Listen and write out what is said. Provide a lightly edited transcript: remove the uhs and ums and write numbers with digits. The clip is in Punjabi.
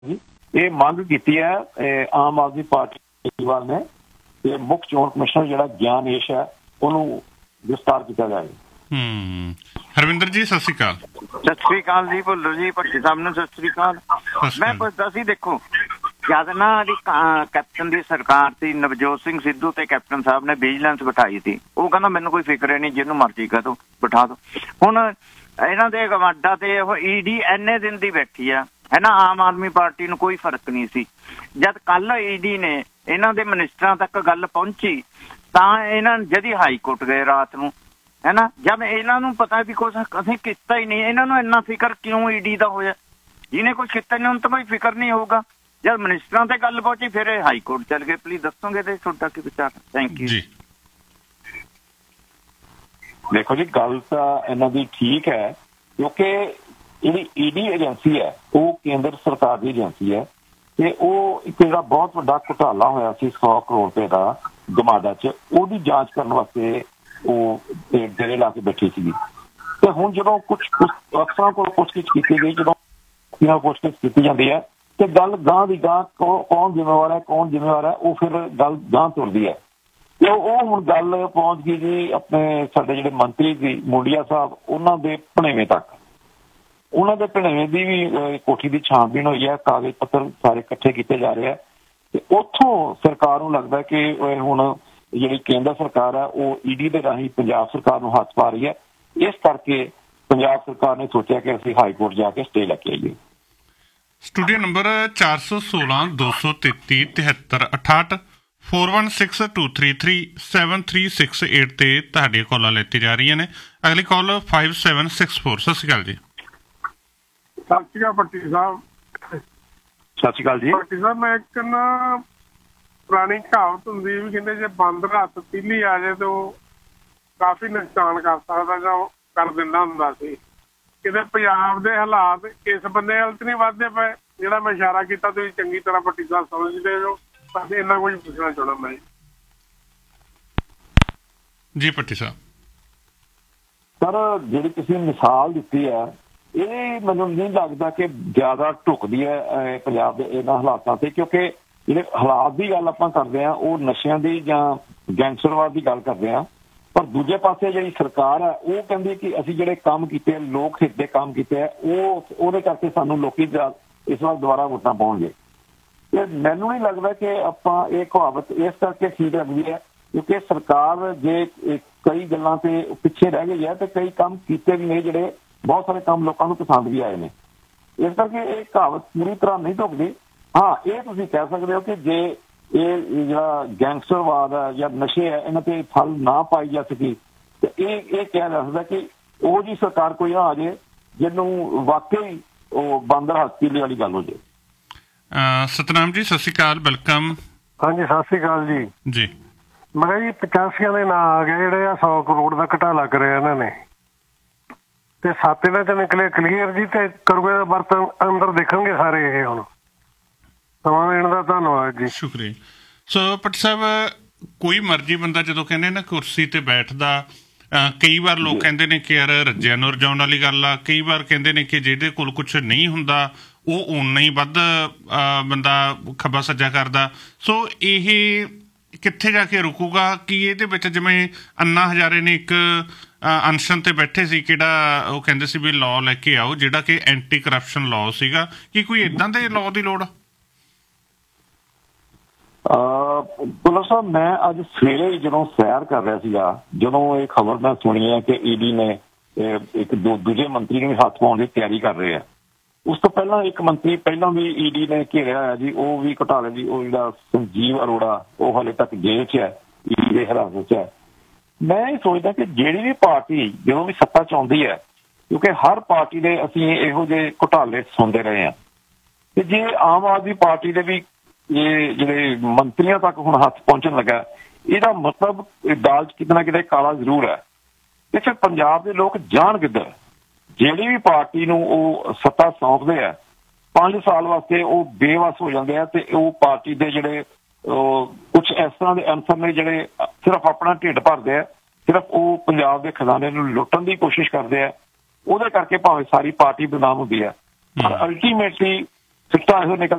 ਇਹ ਮੰਗ ਕੀਤੀ ਹੈ ਆਮ ਆਦਮੀ ਪਾਰਟੀ ਕੇਜਰੀਵਾਲ ਨੇ ਕਿ ਮੁੱਖ ਚੋਣ ਕਮਿਸ਼ਨਰ ਜਿਹੜਾ ਗਿਆਨੇਸ਼ ਹੈ ਉਹਨੂੰ ਗ੍ਰਿਫਤਾਰ ਕੀਤਾ ਜਾਏ। ਹਰਵਿੰਦਰ ਜੀ ਸਤਿ ਸ਼੍ਰੀ ਅਕਾਲ। ਸਤਿ ਸ਼੍ਰੀ ਅਕਾਲ ਜੀ, ਭੁੱਲਰ ਜੀ, ਭੱਟੀ ਸਾਹਿਬ ਨੂੰ ਸਤਿ ਸ਼੍ਰੀ ਅਕਾਲ। ਮੈਂ ਪੁੱਛਦਾ ਸੀ, ਦੇਖੋ ਜਦ ਨਾ ਕੈਪਟਨ ਦੀ ਸਰਕਾਰ ਸੀ, ਨਵਜੋਤ ਸਿੰਘ ਸਿੱਧੂ ਤੇ ਕੈਪਟਨ ਸਾਹਿਬ ਨੇ ਵਿਜੀਲੈਂਸ ਬਿਠਾਈ ਸੀ। ਉਹ ਕਹਿੰਦਾ ਮੈਨੂੰ ਕੋਈ ਫਿਕਰ ਨਹੀਂ, ਜਿਹਨੂੰ ਮਰਜ਼ੀ ਕਹਿ ਦੋ ਬਿਠਾ ਦੋ। ਹੁਣ ਇਹਨਾਂ ਦੇ ਗਵਾਡਾ ਤੇ ਉਹ ਈਡੀ ਇੰਨੇ ਦਿਨ ਦੀ ਬੈਠੀ ਆ, ਹੈ ਨਾ। ਆਮ ਆਦਮੀ ਪਾਰਟੀ ਨੂੰ ਕੋਈ ਫਰਕ ਨਹੀਂ ਸੀ। ਜਦ ਕੱਲ ਈਡੀ ਨੇ ਇਹਨਾਂ ਦੇ ਮਿਨਿਸਟਰਾਂ ਤੱਕ ਗੱਲ ਪਹੁੰਚੀ ਤਾਂ ਇਹਨਾਂ ਜਦੀ ਹਾਈ ਕੋਰਟ ਗਏ ਰਾਤ ਨੂੰ, ਹੈ ਨਾ। ਜਦ ਇਹਨਾਂ ਨੂੰ ਪਤਾ ਵੀ ਕੁਛ ਅਸੀਂ ਕੀਤਾ ਹੀ ਨਹੀਂ, ਇਹਨਾਂ ਨੂੰ ਇੰਨਾ ਫਿਕਰ ਕਿਉਂ ਈਡੀ ਦਾ ਹੋਇਆ? ਜਿਹਨੇ ਕੁਛ ਕੀਤਾ ਨਹੀਂ ਉਹਨੂੰ ਤਾਂ ਕੋਈ ਫਿਕਰ ਨਹੀਂ ਹੋਊਗਾ। ਜਦ ਮਿਨਿਸਟਰਾਂ ਤੇ ਗੱਲ ਪਹੁੰਚੀ ਫਿਰ ਇਹ ਹਾਈ ਕੋਰਟ ਚੱਲ ਗਏ। ਪਲੀਜ਼ ਦੱਸੋਗੇ ਤੇ ਤੁਹਾਡਾ ਕੀ ਵਿਚਾਰ? ਥੈਂਕ ਯੂ ਜੀ। ਦੇਖੋ ਜੀ, ਗੱਲ ਤਾਂ ਇਹਨਾਂ ਦੀ ਠੀਕ ਹੈ ਕਿਉਂਕਿ ਜਿਹੜੀ ਈਡੀ ਏਜੰਸੀ ਹੈ ਉਹ ਕੇਂਦਰ ਸਰਕਾਰ ਦੀ ਏਜੰਸੀ ਹੈ ਤੇ ਉਹ ਇੱਕ ਜਿਹੜਾ ਬਹੁਤ ਵੱਡਾ ਘੁਟਾਲਾ ਹੋਇਆ ਸੀ 100 ਕਰੋੜ ਰੁਪਏ ਦਾ ਗਮਾਡਾ 'ਚ, ਉਹਦੀ ਜਾਂਚ ਕਰਨ ਵਾਸਤੇ ਉਹ ਡੇਰੇ ਲਾ ਕੇ ਬੈਠੀ ਸੀਗੀ। ਤੇ ਹੁਣ ਜਦੋਂ ਕੁਛ ਅਫਸਰਾਂ ਕੋਲ ਪੁੱਛਗਿੱਛ ਕੀਤੀ ਗਈ, ਜਦੋਂ ਪੁੱਛਗਿੱਛ ਕੀਤੀ ਜਾਂਦੀ ਹੈ ਤੇ ਗੱਲ ਗਾਂਹ ਦੀ ਗਾਂਹ ਕੌਣ ਜ਼ਿੰਮੇਵਾਰ ਹੈ ਉਹ ਫਿਰ ਗੱਲ ਗਾਂਹ ਤੁਰਦੀ ਹੈ। ਤੇ ਉਹ ਹੁਣ ਗੱਲ ਪਹੁੰਚ ਗਈ ਜੀ ਆਪਣੇ ਸਾਡੇ ਜਿਹੜੇ ਮੰਤਰੀ ਸੀ ਮੁੰਡੀਆ ਸਾਹਿਬ, ਉਹਨਾਂ ਦੇ ਭਣੇਵੇਂ ਤੱਕ। ਉਹਨਾਂ ਦੇ ਭਣੇਵੇਂ ਦੀ ਵੀ ਕੋਠੀ ਦੀ ਛਾਣਬੀਣ ਹੋਈ ਹੈ, ਕਾਗਜ਼ ਪੱਤਰ ਸਾਰੇ ਇਕੱਠੇ ਕੀਤੇ ਜਾ ਰਹੇ ਆ ਤੇ ਉੱਥੋਂ ਸਰਕਾਰ ਨੂੰ ਲੱਗਦਾ ਕਿ ਹੁਣ ਜਿਹੜੀ ਕੇਂਦਰ ਸਰਕਾਰ ਹੈ ਉਹ ਈਡੀ ਦੇ ਰਾਹੀਂ ਪੰਜਾਬ ਸਰਕਾਰ ਨੂੰ ਹੱਥ ਪਾ ਰਹੀ ਹੈ। ਇਸ ਕਰਕੇ ਪੰਜਾਬ ਸਰਕਾਰ ਨੇ ਸੋਚਿਆ ਕਿ ਅਸੀਂ ਹਾਈ ਕੋਰਟ ਜਾ ਕੇ ਸਟੇ ਲੈ ਕੇ ਆਈਏ। ਸਟੂਡੀਓ ਨੰਬਰ 416-233-7368 4162337368 ਤੇ ਤੁਹਾਡੀਆਂ ਕਾਲਾਂ ਲੈਤੀ ਜਾ ਰਹੀਆਂ ਨੇ। ਅਗਲੀ ਕਾਲ 5764। ਸਤਿ ਸ਼੍ਰੀ ਅਕਾਲ ਜੀ। ਸਤਿ ਸ਼੍ਰੀ ਅਕਾਲ ਭੱਟੀ ਸਾਹਿਬ। ਸਤਿ ਸ਼੍ਰੀ ਅਕਾਲ ਜੀ। ਭੱਟੀ ਸਾਹਿਬ, ਮੈਂ ਇੱਕ ਨਾ ਪੁਰਾਣੀ ਕਹਾਵਤ ਹੁੰਦੀ ਵੀ ਕਹਿੰਦੇ ਜੇ ਬਾਂਦਰ ਹੱਥ ਤੀਲੀ ਆ ਜਾਏ ਤਾਂ ਉਹ ਕਾਫੀ ਨੁਕਸਾਨ ਕਰ ਸਕਦਾ ਜਾਂ ਕਰ ਦਿੰਦਾ ਹੁੰਦਾ ਸੀ। ਕਿਤੇ ਪੰਜਾਬ ਦੇ ਹਾਲਾਤ ਇਸ ਬੰਦੇ ਵੱਲ ਤਾਂ ਨਹੀਂ ਵੱਧਦੇ ਪਏ ਜਿਹੜਾ ਮੈਂ ਇਸ਼ਾਰਾ ਕੀਤਾ? ਤੁਸੀਂ ਚੰਗੀ ਤਰ੍ਹਾਂ ਭੱਟੀ ਸਾਹਿਬ ਸਮਝਦੇ ਹੋ, ਬਸ ਇੰਨਾ ਕੁਝ ਪੁੱਛਣਾ ਚਾਹੁੰਦਾ ਮੈਂ ਜੀ। ਭੱਟੀ ਸਾਹਿਬ ਸਰ, ਜਿਹੜੀ ਤੁਸੀਂ ਮਿਸਾਲ ਦਿੱਤੀ ਹੈ ਇਹ ਮੈਨੂੰ ਨਹੀਂ ਲੱਗਦਾ ਕਿ ਜ਼ਿਆਦਾ ਢੁਕਦੀ ਹੈ ਪੰਜਾਬ ਦੇ ਇਹਨਾਂ ਹਾਲਾਤਾਂ ਤੇ, ਕਿਉਂਕਿ ਜਿਹੜੇ ਹਾਲਾਤ ਦੀ ਗੱਲ ਆਪਾਂ ਕਰਦੇ ਹਾਂ ਉਹ ਨਸ਼ਿਆਂ ਦੀ ਜਾਂ ਗੈਂਗਸਟਰਵਾਦ ਦੀ ਗੱਲ ਕਰਦੇ ਹਾਂ, ਪਰ ਦੂਜੇ ਪਾਸੇ ਜਿਹੜੀ ਸਰਕਾਰ ਹੈ ਉਹ ਕਹਿੰਦੀ ਕਿ ਅਸੀਂ ਜਿਹੜੇ ਕੰਮ ਕੀਤੇ ਲੋਕ ਹਿੱਤ ਦੇ ਕੰਮ ਕੀਤੇ ਆ ਉਹਦੇ ਕਰਕੇ ਸਾਨੂੰ ਲੋਕੀ ਇਸ ਵਾਰ ਦੁਬਾਰਾ ਵੋਟਾਂ ਪਾਉਣਗੇ। ਤੇ ਮੈਨੂੰ ਨਹੀਂ ਲੱਗਦਾ ਕਿ ਆਪਾਂ ਇਹ ਕਹਾਵਤ ਇਸ ਕਰਕੇ ਠੀਕ ਲੱਗਦੀ ਹੈ ਕਿਉਂਕਿ ਸਰਕਾਰ ਜੇ ਕਈ ਗੱਲਾਂ ਤੇ ਪਿੱਛੇ ਰਹਿ ਗਈ ਹੈ ਤੇ ਕਈ ਕੰਮ ਕੀਤੇ ਵੀ ਨੇ, ਜਿਹੜੇ ਬਹੁਤ ਸਾਰੇ ਕੰਮ ਲੋਕਾਂ ਨੂੰ ਪਸੰਦ ਵੀ ਆਏ ਨੇ। ਇਸ ਕਰਕੇ ਇਹ ਕਹਾਵਤ ਪੂਰੀ ਤਰ੍ਹਾਂ ਨਹੀਂ ਢੁਕਦੀ। ਹਾਂ, ਇਹ ਤੁਸੀਂ ਕਹਿ ਸਕਦੇ ਹੋ ਕਿ ਜੇ ਇਹ ਜਿਹੜਾ ਗੈਂਗਸਟਰਵਾਦ ਹੈ ਜਾਂ ਨਸ਼ੇ ਹੈ ਇਹਨਾਂ ਤੇ ਠੱਲ ਨਾ ਪਾਈ ਜਾ ਸਕੀ ਤੇ ਇਹ ਕਿਹਾ ਜਾ ਸਕਦਾ ਕਿ ਉਹ ਜੀ ਸਰਕਾਰ ਕੋਈ ਨਾ ਆ ਜਾਏ ਜਿਹਨੂੰ ਵਾਕਈ ਉਹ ਬਾਂਦਰ ਹੱਥ ਤੀਲੇ ਵਾਲੀ ਗੱਲ ਹੋ ਜਾਏ। ਸਤਨਾਮ ਜੀ ਸਤਿ ਸ਼੍ਰੀ ਅਕਾਲ, ਵੈਲਕਮ। ਹਾਂਜੀ, ਸਤਿ ਸ਼੍ਰੀ ਅਕਾਲ ਜੀ। ਜੀ ਮੈਂ ਕਿਹਾ ਜੀ 85 ਦੇ ਨਾਂ ਆ ਗਏ ਜਿਹੜੇ ਆ 100 ਕਰੋੜ ਦਾ ਘਟਾਲਾ ਕਰਿਆ ਇਹਨਾਂ ਨੇ ਤੇ 7 ਇਹਨਾਂ ਚ ਨਿਕਲੇ ਕਲੀਅਰ ਜੀ। ਤੇ ਕਰੂਗੇ ਦਾ ਵਰਤ ਅੰਦਰ ਦੇਖਣਗੇ ਸਾਰੇ ਇਹ। ਹੁਣ ਸਮਾਂ ਦੇਣ ਦਾ ਧੰਨਵਾਦ ਜੀ। ਸ਼ੁਕਰੀਆ। ਸੋ ਭੱਟੀ ਸਾਹਿਬ, ਕੋਈ ਮਰਜ਼ੀ ਬੰਦਾ ਜਦੋਂ ਕਹਿੰਦੇ ਨਾ ਕੁਰਸੀ ਤੇ ਬੈਠਦਾ, ਕਈ ਵਾਰ ਲੋਕ ਕਹਿੰਦੇ ਨੇ ਕਿ ਯਾਰ ਰੱਜਿਆਂ ਨੂੰ ਰਜਾਉਣ ਵਾਲੀ ਗੱਲ ਆ, ਕਈ ਵਾਰ ਕਹਿੰਦੇ ਨੇ ਕਿ ਜਿਹਦੇ ਕੋਲ ਕੁਛ ਨਹੀਂ ਹੁੰਦਾ ਉਹ ਓਨਾ ਹੀ ਵੱਧ ਬੰਦਾ ਖੱਬਾ ਸੱਜਾ ਕਰਦਾ। ਸੋ ਇਹ ਕਿੱਥੇ ਜਾ ਕੇ ਰੁਕੂਗਾ? ਕਿ ਇਹਦੇ ਵਿੱਚ ਜਿਵੇਂ ਅੰਨਾ ਹਜ਼ਾਰੇ ਨੇ ਇੱਕ ਅਨਸ਼ਨ ਤੇ ਬੈਠੇ ਸੀ, ਕਿਹੜਾ ਉਹ ਕਹਿੰਦੇ ਸੀ ਵੀ ਲਾਅ ਲੈ ਕੇ ਆਓ ਜਿਹੜਾ ਕਿ ਐਂਟੀ ਕਰਪਸ਼ਨ ਲਾਅ ਸੀਗਾ, ਕਿ ਕੋਈ ਏਦਾਂ ਦੇ ਲਾਅ ਦੀ ਲੋੜ ਆ? ਪੁਲਿਸ ਸਾਹਿਬ, ਮੈਂ ਅੱਜ ਸਵੇਰੇ ਜਦੋਂ ਸੈਰ ਕਰ ਰਿਹਾ ਸੀਗਾ, ਜਦੋਂ ਇਹ ਖਬਰ ਮੈਂ ਸੁਣੀ ਹੈ ਕਿ ਈਡੀ ਨੇ ਇੱਕ ਦੂਜੇ ਮੰਤਰੀ ਨੂੰ ਹੱਥ ਪਾਉਣ ਦੀ ਤਿਆਰੀ ਕਰ ਰਹੇ ਆ, ਉਸ ਤੋਂ ਪਹਿਲਾਂ ਇੱਕ ਮੰਤਰੀ ਪਹਿਲਾਂ ਵੀ ਈਡੀ ਨੇ ਘੇਰਿਆ ਹੋਇਆ ਜੀ, ਉਹ ਵੀ ਘੁਟਾਲੇ ਦੀ, ਉਹ ਜਿਹੜਾ ਸੰਜੀਵ ਅਰੋੜਾ, ਉਹ ਹਾਲੇ ਤੱਕ ਜੇਲ੍ਹ 'ਚ ਹੈ, ਈਡੀ ਦੇ ਹਿਰਾਸਤ 'ਚ ਹੈ। ਮੈਂ ਇਹ ਸੋਚਦਾ ਕਿ ਜਿਹੜੀ ਵੀ ਪਾਰਟੀ ਜਦੋਂ ਵੀ ਸੱਤਾ 'ਚ ਆਉਂਦੀ ਹੈ, ਕਿਉਂਕਿ ਹਰ ਪਾਰਟੀ ਦੇ ਅਸੀਂ ਇਹੋ ਜਿਹੇ ਘੁਟਾਲੇ ਸੁਣਦੇ ਰਹੇ ਹਾਂ, ਤੇ ਜੇ ਆਮ ਆਦਮੀ ਪਾਰਟੀ ਦੇ ਵੀ ਇਹ ਜਿਹੜੇ ਮੰਤਰੀਆਂ ਤੱਕ ਹੁਣ ਹੱਥ ਪਹੁੰਚਣ ਲੱਗਾ, ਇਹਦਾ ਮਤਲਬ ਦਾਲ 'ਚ ਕਿਤੇ ਨਾ ਕਿਤੇ ਕਾਲਾ ਜ਼ਰੂਰ ਹੈ। ਤੇ ਫਿਰ ਪੰਜਾਬ ਦੇ ਲੋਕ ਜਾਣ ਕਿੱਧਰ? ਜਿਹੜੀ ਵੀ ਪਾਰਟੀ ਨੂੰ ਉਹ ਸੱਤਾ ਸੌਂਪਦੇ ਆ 5 ਸਾਲ ਵਾਸਤੇ ਉਹ ਬੇਵੱਸ ਹੋ ਜਾਂਦੇ ਆ ਤੇ ਉਹ ਪਾਰਟੀ ਦੇ ਜਿਹੜੇ ਕੁਛ ਇਸ ਤਰ੍ਹਾਂ ਦੇ ਅਨਸਰ ਨੇ ਜਿਹੜੇ ਸਿਰਫ ਆਪਣਾ ਢਿੱਡ ਭਰਦੇ ਆ, ਸਿਰਫ ਉਹ ਪੰਜਾਬ ਦੇ ਖਜ਼ਾਨੇ ਨੂੰ ਲੁੱਟਣ ਦੀ ਕੋਸ਼ਿਸ਼ ਕਰਦੇ ਆ। ਉਹਦੇ ਕਰਕੇ ਭਾਵੇਂ ਸਾਰੀ ਪਾਰਟੀ ਬਦਨਾਮ ਹੁੰਦੀ ਹੈ, ਪਰ ਅਲਟੀਮੇਟਲੀ ਸਿੱਟਾ ਇਹੋ ਨਿਕਲ